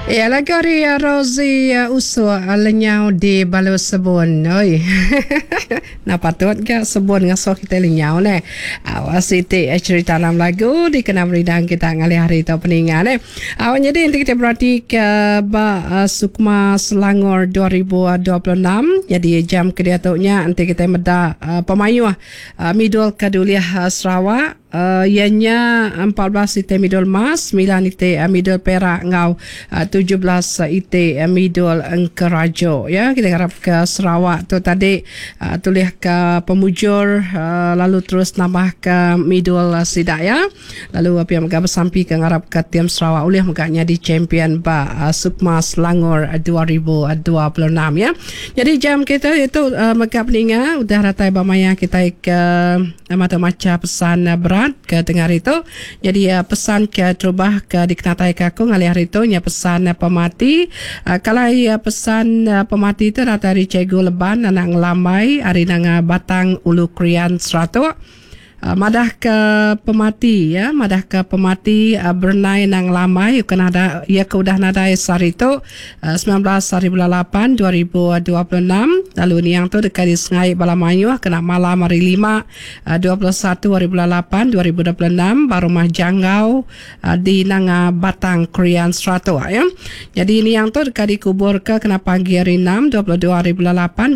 Ya, lagi Rosie usul lenyau di Balu Sebun. Oi. Nah, patut ke sebun ngasuh kita lenyau ne. Awas itu cerita dalam lagu di kena beridang kita ngali hari itu peningan ne. Awan jadi nanti kita berarti ke Sukma Selangor 2026. Jadi jam kedatuknya nanti kita meda pemayu Midul Kaduliah Sarawak. Ianya 14 ite midul mas, 9 ite midul perak ngau, 17 ite midul Engkerajo. Ya, kita harap ke Sarawak tu tadi tulis ke pemujur, lalu terus nambah ke midul sidak ya. Lalu apa yang mereka bersampi ke ngarap ke tim Sarawak oleh makanya di champion Sukma Selangor 2026 ya. Jadi jam kita itu mereka peninga udah ratai bamaya kita ke mata-maca pesan berat ke dengar itu. Jadi pesan ke terubah ke dikenatai kakung alih hari itu nya pesan pemati. Kalau pesan pemati itu rata dari Cikgu Leban anak ngelamai hari nanga Batang Ulu Krian 100. Madah ke pemati ya, madah ke pemati bernai nang lamai kena ada ia ke udah nadai sarito 19 hari bulan 8 2026. Lalu ni yang tu dekat di Sungai Balamayu kena malam hari 5 21 hari bulan 8 2026 baru mah janggau di nang Batang Krian Strato ya. Jadi ni yang tu dekat dikubur ke kena pagi hari 6 22 hari bulan 8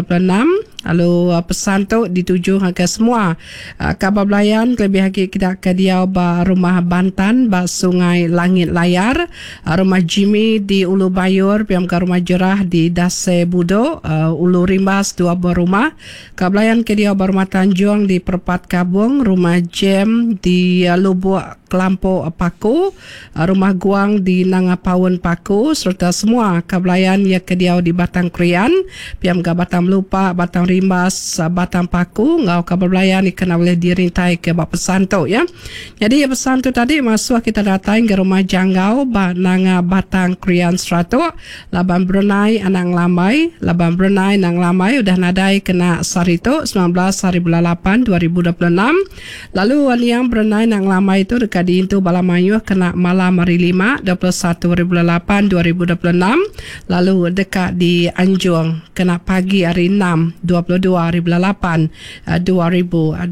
2026. Lalu pesan tu dituju ke semua kabar belayan lebih lagi kita ke dia rumah Bantan Sungai Langit Layar, rumah Jimmy di Ulu Bayur, piam ke rumah Jerah di Dase Budo, Ulu Rimbas 2 buah rumah. Kabelayan ke dia rumah Tanjung di Perpat Kabung, rumah Jem di Lubuk Kelampo Paku, rumah Guang di Nangapawun Paku, serta semua kabelayan ya ke dia di Batang Krian, piam ke Batang Lupa, Batang Rimbas, Batang Paku, ngau kabar belayan kena boleh dirintai ke bak pesan tu ya. Jadi pesan tu tadi masuk kita datang ke rumah Janggau nang Batang Krian 100, laban berenai anang lamai, laban berenai nang lamai udah nadai kena sarito 19 hari bulan 8 2026. Lalu yang berenai nang lamai itu dekat di Intu Balamayu kena malam hari 5 21 hari bulan 8 2026. Lalu dekat di Anjung kena pagi hari 6 22 hari bulan 8 2026.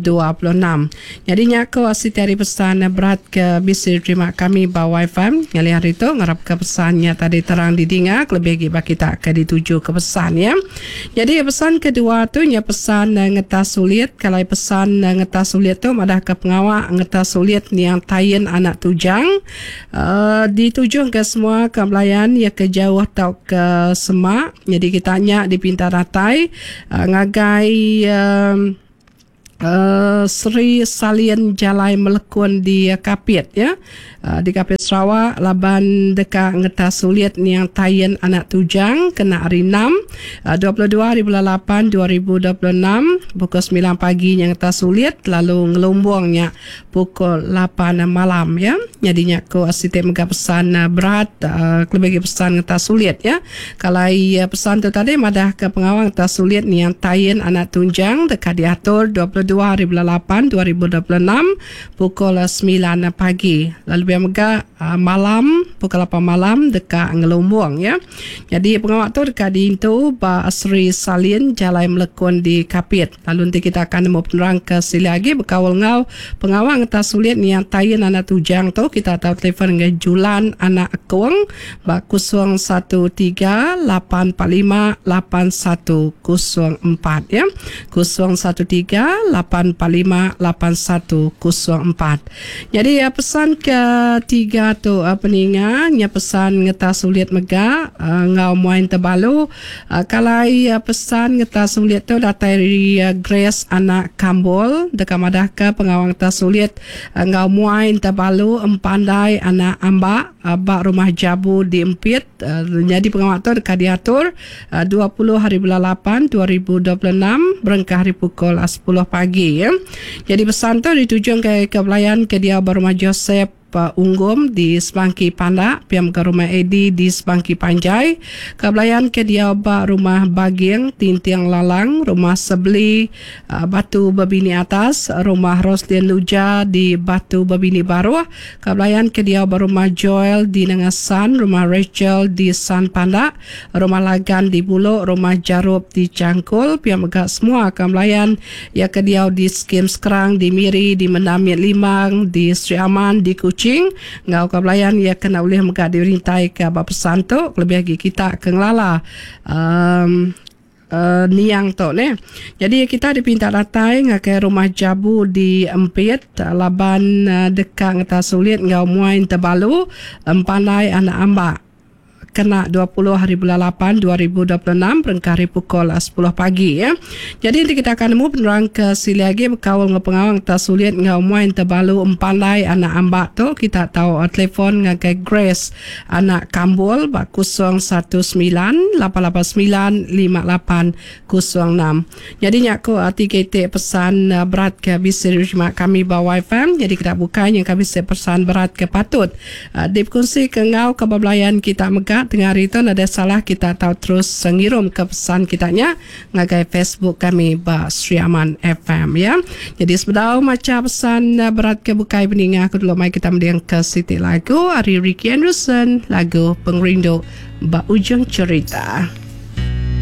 Jadinya aku asyik dari pesan berat ke bisa terima kami bawa FM yang hari itu ngarap ke pesannya tadi terang didinga lebih bagi kita ke dituju ke pesan ya. Jadi pesan kedua tu nya pesan ngetas sulit. Kalau pesan ngetas sulit tu ada ke pengawak ngetas sulit ni yang tayin anak tujang dituju ke semua kebelayan ya ke jauh tau ke semak. Jadi kita nya dipinta ratai ngagai Sri Salien Jalai Melekun di Kapit ya. Di Kapit Sarawak laban dekat ngetas sulit ni yang tayin anak tujang kena hari 6 22 hari bulan 8 2026 pukul 9 pagi yang ngetas sulit lalu ngelumbungnya pukul 8 malam ya. Jadinya aku asyik mega pesan berat lebih pesan ngetas sulit ya. Kalau pesan tu tadi madah ke pengawang ngetas sulit ni yang tayin anak tujang dekat diatur 22 hari bulan 8 2026 pukul 9 pagi. Lalu biar mega malam pukul 8 malam dekat Ngelumbung ya. Jadi pengawak tu dekat di itu Sri Salin Jalai Melekun di Kapit. Lalu nanti kita akan mau penerang ke sili lagi berkawal ngau pengawang atas sulit ni yang tayin anak tujang tu kita tahu telefon dengan Julan anak Kuang 013 845 8104 ya. 013 845 8104. Jadi pesan ketiga tu peninganya pesan ngetas sulit mega ngau muain terbalu. Kalau pesan ngetas sulit tu dari Grace anak Kambol dekat madah ke pengawang ngetas sulit ngau muain terbalu empandai anak ambak bak rumah Jabu di Empit. Jadi pengawak tu dekat diatur 20 hari bulan 8 2026 berengkah hari pukul 10 pagi ya. Jadi pesan tu dituju ke belayan ke dia rumah Joseph Unggum di Sebangki Pandak, piam ke rumah Edi di Sebangki Panjai, kebelayan ke dia ba rumah Baging Tintiang Lalang, rumah Sebeli Batu Babini Atas, rumah Roslin Luja di Batu Babini Baru, kebelayan ke dia ba rumah Joel di Nengasan, rumah Rachel di San Pandak, rumah Lagan di Buluk, rumah Jarub di Cangkul, piam megak semua kebelayan ya ke dia di Skim Sekerang, di Miri, di Mendamit Limang, di Sri Aman, di Kuching, ngau kebelayan ya kena boleh megak dirintai ke abang pesan tu, lebih lagi kita ke ngelala niang tu ne. Jadi kita dipinta datai ngakai rumah Jabu di Empit, laban dekat ngata sulit ngau muain terbalu, empanai anak ambak. Kena 20 hari bulan 8 2026 berengkari pukul 10 pagi ya. Jadi nanti kita akan nemu penerang ke sili lagi berkawal ngepengawang tak sulit ngau muain terbalu empalai anak ambak tu kita tahu telefon ngagai Grace anak Kambul ba 019-889-5806. Jadi nyaku arti kita pesan berat ke bisir mak kami bawa FM. Jadi kita buka yang kami pesan berat ke patut dikongsi ke ngau kebablayan kita megah tengah hari itu ada salah kita tahu terus sengirum ke pesan kitanya ngagai Facebook kami ba Sri Aman FM ya. Jadi sebedau macam pesan berat ke bukai peninga aku dulu mai kita mendiang ke Siti lagu Ari Ricky Anderson lagu Pengrindu ba Ujung Cerita.